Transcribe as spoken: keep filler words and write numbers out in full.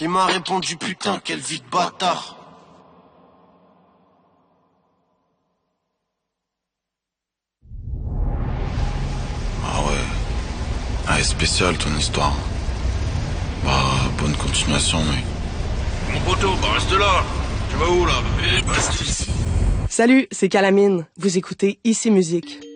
Il m'a répondu putain, quelle vie de bâtard. Ah ouais. Ah, spécial ton histoire. Bah, bonne continuation, mec. Mon poteau, bah reste là. Tu vas où là? Eh, bah, reste ici. Salut, c'est Calamine. Vous écoutez Ici Musique.